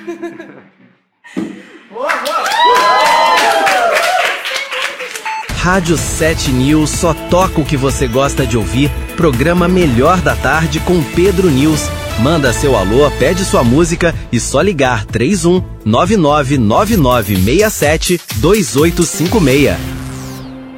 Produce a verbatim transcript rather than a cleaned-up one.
Boa, boa. Rádio sete News só toca o que você gosta de ouvir. Programa Melhor da Tarde com Pedro News. Manda seu alô, pede sua música e só ligar três um nove nove nove nove seis sete dois oito cinco seis.